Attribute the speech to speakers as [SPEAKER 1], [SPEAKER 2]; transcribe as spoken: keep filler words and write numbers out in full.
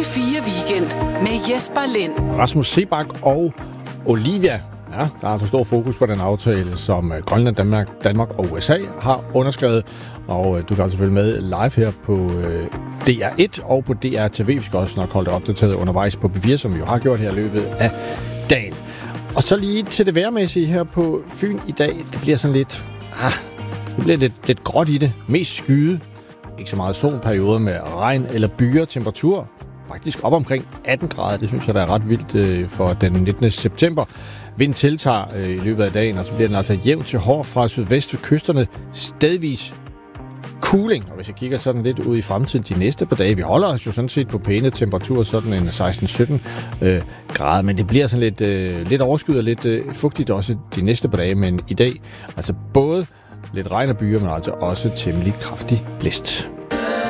[SPEAKER 1] P fire Weekend med Jesper Lind.
[SPEAKER 2] Rasmus Seebach og Olivia. Ja, der er et stor fokus på den aftale, som Grønland, Danmark, Danmark og U S A har underskrevet. Og du kan altså følge med live her på D R et og på D R T V. Vi skal også nok holde det opdateret undervejs på P fire, som vi jo har gjort her i løbet af dagen. Og så lige til det vejrmæssige her på Fyn i dag. Det bliver sådan lidt... Ah, det bliver lidt, lidt gråt i det. Mest skyde. Ikke så meget solperioder med regn eller byer. Temperatur faktisk op omkring atten grader. Det synes jeg, der er ret vildt øh, for den nittende september. Vind tiltager øh, i løbet af dagen, og så bliver den altså jævnt til hård fra sydvest til kysterne. Stedvis cooling. Og hvis jeg kigger sådan lidt ud i fremtiden de næste par dage, vi holder os jo sådan set på pæne temperaturer, sådan en seksten sytten øh, grader, men det bliver sådan lidt, øh, lidt overskyet og lidt øh, fugtigt også de næste par dage, men i dag altså både lidt regn og byer, men altså også temmelig kraftig blæst.